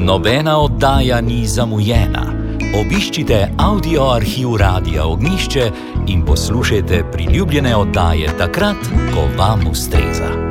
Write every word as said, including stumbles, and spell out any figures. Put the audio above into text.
Nobena oddaja ni zamujena. Obiščite audio arhiv Radia Ognjišče in poslušajte priljubljene oddaje takrat, ko vam ustreza.